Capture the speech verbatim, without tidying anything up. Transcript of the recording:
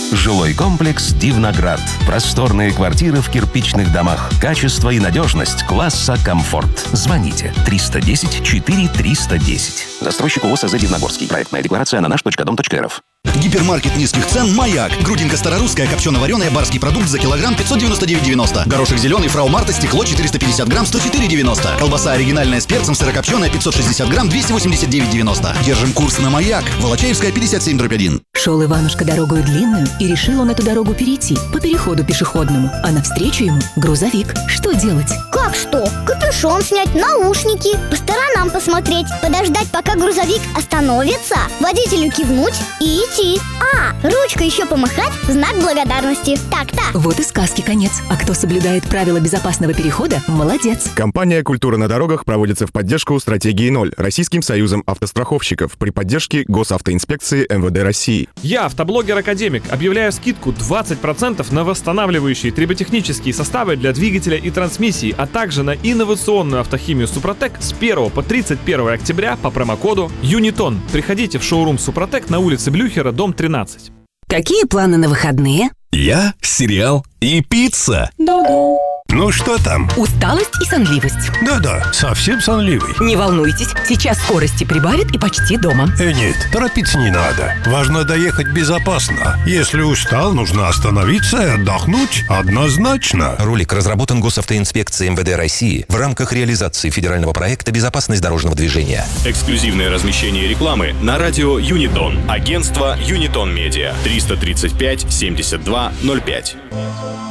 Жилой комплекс «Дивноград». Просторные квартиры в кирпичных домах. Качество и надежность класса «Комфорт». Звоните триста десять четыре триста десять. Застройщик ООО СЗ «Дивногорский». Проектная декларация на наш точка дом точка эр эф. Гипермаркет низких цен «Маяк». Грудинка старорусская, копчено-вареная, барский продукт за килограмм пятьсот девяносто девять девяносто. Горошек зеленый, фрау Марта, стекло четыреста пятьдесят грамм, сто четыре девяносто. Колбаса оригинальная с перцем, сырокопченая, пятьсот шестьдесят грамм, двести восемьдесят девять девяносто. Держим курс на «Маяк». Волочаевская, пятьдесят семь дробь один. Шел Иванушка дорогою длинную, и решил он эту дорогу перейти по переходу пешеходному. А навстречу ему грузовик. Что делать? Как что? Капюшон снять, наушники, по сторонам посмотреть, подождать, пока грузовик остановится, водителю кивнуть и идти. А, ручкой еще помахать в знак благодарности. Так-так. Вот и сказки конец. А кто соблюдает правила безопасного перехода, молодец. Компания «Культура на дорогах» проводится в поддержку стратегии ноль Российским союзом автостраховщиков при поддержке Госавтоинспекции эм вэ дэ России. Я, автоблогер-академик, объявляю скидку двадцать процентов на восстанавливающие триботехнические составы для двигателя и трансмиссии, а также на инновационную автохимию «Супротек» с первого по тридцать первое октября по промокоду «Юнитон». Приходите в шоурум «Супротек» на улице Блюхера, дом тринадцать. Какие планы на выходные? Я, сериал и пицца. Да-да. Ну что там? Усталость и сонливость. Да-да, совсем сонливый. Не волнуйтесь, сейчас скорости прибавит и почти дома. Э, нет, торопиться не надо. Важно доехать безопасно. Если устал, нужно остановиться и отдохнуть однозначно. Ролик разработан Госавтоинспекцией эм вэ дэ России в рамках реализации федерального проекта «Безопасность дорожного движения». Эксклюзивное размещение рекламы на радио Юнитон. Агентство Юнитон Медиа. триста тридцать пять семьдесят два ноль пять.